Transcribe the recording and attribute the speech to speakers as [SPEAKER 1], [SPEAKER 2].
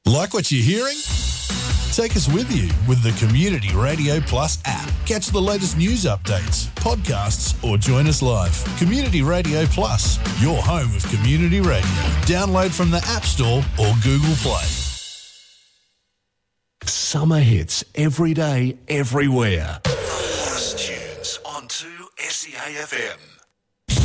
[SPEAKER 1] Like what you're hearing? Take us with you with the Community Radio Plus app. Catch the latest news updates, podcasts, or join us live. Community Radio Plus, your home of community radio. Download from the App Store or Google Play.
[SPEAKER 2] Summer hits every day, everywhere.
[SPEAKER 3] Hottest tunes on 2SEAFM.